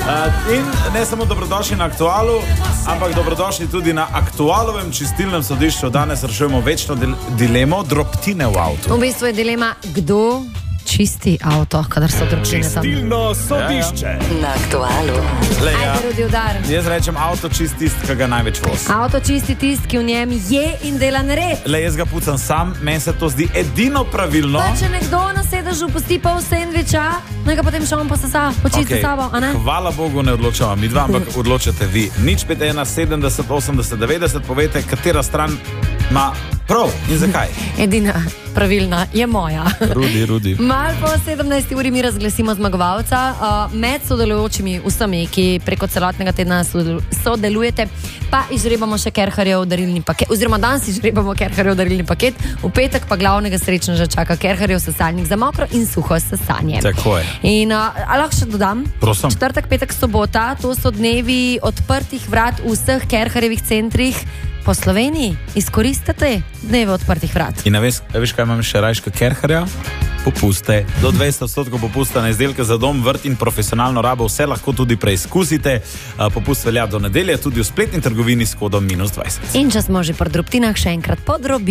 In ne samo dobrodošli na Aktualu, ampak dobrodošli tudi na Aktualovem čistilnem sodišču. Danes rešujemo večno dilemo drobtine v avtu. V bistvu je dilema, kdo čisti avto, kadar so drobtine tam. Čistilno sodišče. Na Aktualu. Ajde, Rudi, udar. Jaz rečem, avto čist tist, ki ga največ vozi. Avto čisti tist, ki v njem je in dela nered. Jaz ga pucam sam, meni se to zdi edino pravilno. Pa če nekdo na sedežu pusti pol sendviča, naj ga potem še on posesa, počisti sabo, a ne? Hvala Bogu, ne odločamo mi dva, ampak odločate vi. 051 70 80 90, povejte, katera stran ima prav in zakaj. Edina pravilna je moja. Rudi. Mal po 17. uri mi razglasimo zmagovalca. Med sodelujočimi vsemi, ki preko celotnega tedna sodelujete, pa izžrebamo še Kerharjev darilni paket, oziroma danes izžrebamo Kerharjev darilni paket, v petek pa glavnega srečneža čaka Kerharjev sesalnik za mokro in suho sesanje. Tako je. In lahko še dodam, Prosim. Četrtek, petek, sobota, to so dnevi odprtih vrat v vseh Kerharjevih centrih po Sloveniji. Izkoristite dneve odprtih vrat. In veš, kaj imam še rajška Kerharja? Popuste. Do 200% popusta na izdelke za dom, vrt in profesionalno rabo, vse lahko tudi preizkusite. Popust velja do nedelje tudi v spletni trgovini s kodom -20. In če smo že pri drobtinah, še enkrat podrobi.